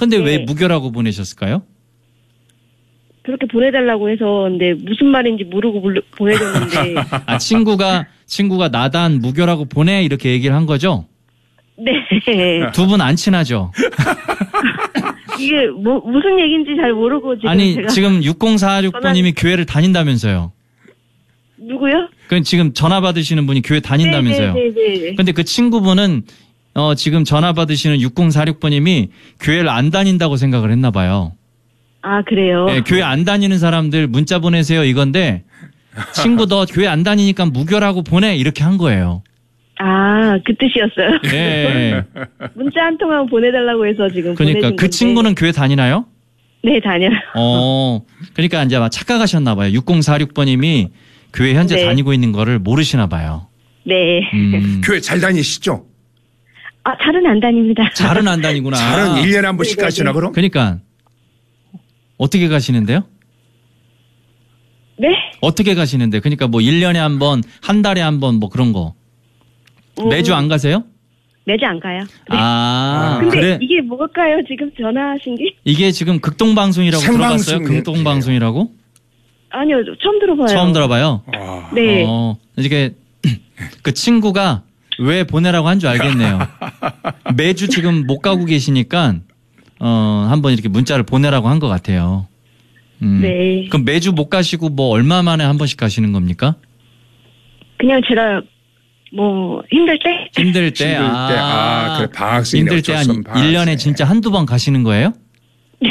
근데 왜 네. 무교라고 보내셨을까요? 그렇게 보내달라고 해서 근데 무슨 말인지 모르고 보내줬는데 아, 친구가 나단 무교라고 보내 이렇게 얘기를 한 거죠? 네. 두 분 안 친하죠? 이게 무슨 얘기인지 잘 모르고 지금 아니, 제가 지금 6046번님이 교회를 다닌다면서요? 누구요? 그 지금 전화 받으시는 분이 교회 다닌다면서요? 네네네. 근데 그 친구분은 지금 전화 받으시는 6046번님이 교회를 안 다닌다고 생각을 했나 봐요. 아 그래요? 네, 교회 안 다니는 사람들 문자 보내세요 이건데 친구 너 교회 안 다니니까 무교라고 보내 이렇게 한 거예요. 아, 그 뜻이었어요? 네. 문자 한 통만 보내달라고 해서 지금 그러니까 보내준 그 건데. 친구는 교회 다니나요? 네, 다녀요. 그러니까 이제 착각하셨나 봐요. 6046번님이 교회 현재 네. 다니고 있는 거를 모르시나 봐요. 네. 교회 잘 다니시죠? 아, 잘은 안 다닙니다. 잘은 안 다니구나. 잘은 1년에 한 번씩 네네네. 가시나 그럼? 그러니까 어떻게 가시는데요? 네? 어떻게 가시는데? 그러니까 뭐 1년에 한 번, 한 달에 한 번 뭐 그런 거. 매주 안 가세요? 매주 안 가요. 네. 아, 근데 그래. 이게 뭘까요? 지금 전화하신 게? 이게 지금 극동방송이라고 들어봤어요? 생방송이에요. 극동방송이라고? 아니요, 처음 들어봐요. 처음 들어봐요? 아, 네. 이게 그 친구가 왜 보내라고 한 줄 알겠네요. 매주 지금 못 가고 계시니까 한번 이렇게 문자를 보내라고 한 것 같아요. 네. 그럼 매주 못 가시고 뭐 얼마 만에 한 번씩 가시는 겁니까? 그냥 제가 뭐 힘들 때? 힘들 때. 힘들 때, 그래, 방학생이네. 힘들 때 한 어쩔 수 없는 방학생. 1년에 진짜 한두 번 가시는 거예요? 네.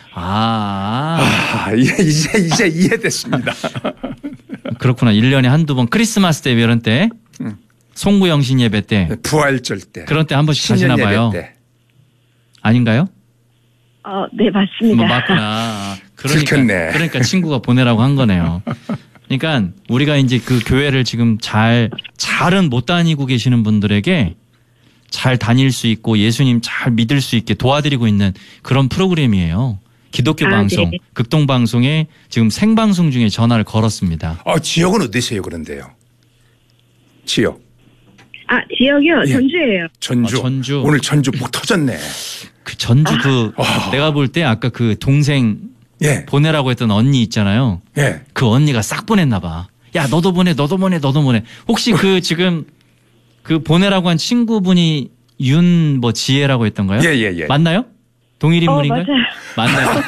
이제 이해됐습니다. 그렇구나. 1년에 한두 번 크리스마스 때 이런 때 송구영신 예배 때 부활절 때. 그런 때 한 번씩 신년 가시나 봐요. 예배 때. 아닌가요? 네, 맞습니다. 뭐 맞구나. 들켰네. 그러니까 친구가 보내라고 한 거네요. 그러니까 우리가 이제 그 교회를 지금 잘은 못 다니고 계시는 분들에게 잘 다닐 수 있고 예수님 잘 믿을 수 있게 도와드리고 있는 그런 프로그램이에요. 기독교 방송, 네. 극동방송에 지금 생방송 중에 전화를 걸었습니다. 지역은 어디세요 그런데요? 지역. 지역이요? 예. 전주예요. 전주. 전주. 오늘 전주 목 터졌네. 그 전주 내가 볼 때 아까 그 동생 예. 보내라고 했던 언니 있잖아요. 예. 그 언니가 싹 보냈나 봐. 야, 너도 보내. 혹시 그 지금 그 보내라고 한 친구분이 지혜라고 했던가요? 예. 맞나요? 동일 인물인가요? 맞아요.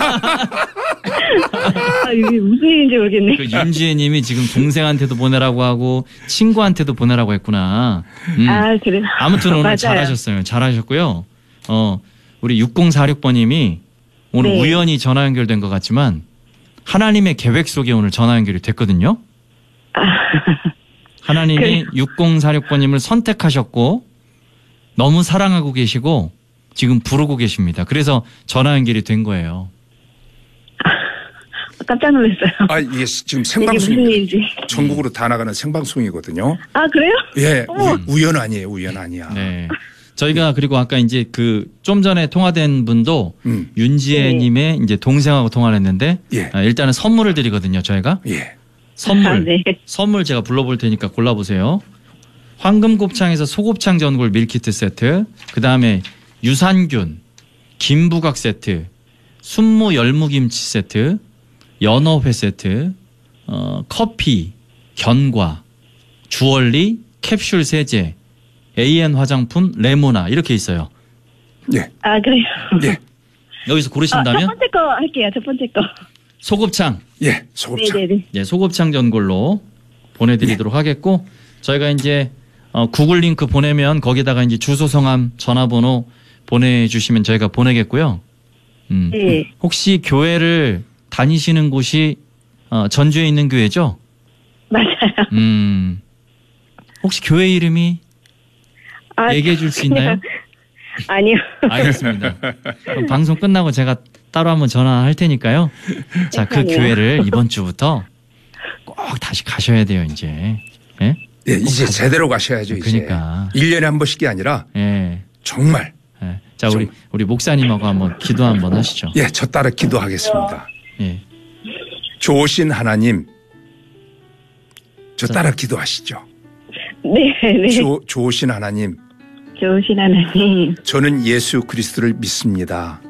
맞나요? 이게 무슨 일인지 모르겠네. 그 윤지혜 님이 지금 동생한테도 보내라고 하고 친구한테도 보내라고 했구나. 그래요? 아무튼 오늘 맞아요. 잘하셨어요. 잘하셨고요. 우리 6046번님이 오늘 네. 우연히 전화 연결된 것 같지만 하나님의 계획 속에 오늘 전화 연결이 됐거든요. 하나님이 6046번님을 선택하셨고 너무 사랑하고 계시고 지금 부르고 계십니다. 그래서 전화 연결이 된 거예요. 깜짝 놀랐어요. 이게 지금 이게 생방송. 무슨 일인지. 전국으로 다 나가는 생방송이거든요. 그래요? 예. 어머. 우연 아니에요. 우연 아니야. 네. 저희가 그리고 아까 이제 좀 전에 통화된 분도 윤지혜 네. 님의 이제 동생하고 통화를 했는데 예. 일단은 선물을 드리거든요. 저희가. 예. 선물. 네. 선물 제가 불러볼 테니까 골라보세요. 황금곱창에서 소곱창 전골 밀키트 세트. 그다음에 유산균, 김부각 세트, 순무 열무김치 세트, 연어회 세트, 커피, 견과, 주얼리, 캡슐 세제, AN 화장품, 레모나 이렇게 있어요. 예. 그래요? 예. 여기서 고르신다면 첫 번째 거 할게요. 첫 번째 거. 소곱창. 예. 소곱창. 네네네. 네, 소곱창 전골로 보내드리도록 하겠고 저희가 이제 구글 링크 보내면 거기다가 이제 주소, 성함, 전화번호 보내주시면 저희가 보내겠고요. 네. 혹시 교회를 다니시는 곳이 전주에 있는 교회죠? 맞아요. 혹시 교회 이름이 얘기해 줄 수 있나요? 아니요. 알겠습니다. 그럼 방송 끝나고 제가 따로 한번 전화할 테니까요. 자, 그 아니요. 교회를 이번 주부터 꼭 다시 가셔야 돼요, 이제. 예? 예, 이제 제대로 가셔야죠, 이제. 그러니까. 1년에 한 번씩이 아니라 예. 정말. 예. 자, 우리 목사님하고 한번 기도 한번 하시죠. 예, 저 따라 기도하겠습니다. 예. 좋으신 하나님, 저 따라 기도하시죠. 네. 좋으신 하나님, 좋으신 하나님. 저는 예수 그리스도를 믿습니다.